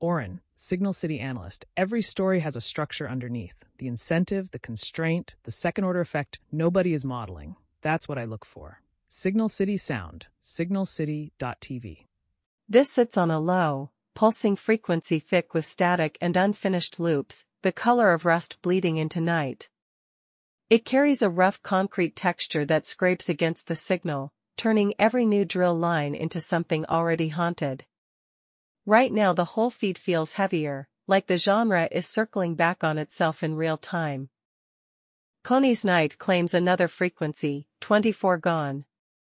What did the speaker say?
Oren, Signal City analyst. Every story has a structure underneath. The incentive, the constraint, the second-order effect nobody is modeling. That's what I look for. Signal City Sound, signalcity.tv. This sits on a low, pulsing frequency thick with static and unfinished loops, the color of rust bleeding into night. It carries a rough concrete texture that scrapes against the signal, turning every new drill line into something already haunted. Right now the whole feed feels heavier, like the genre is circling back on itself in real time. Coney's Night claims another frequency, 24 gone.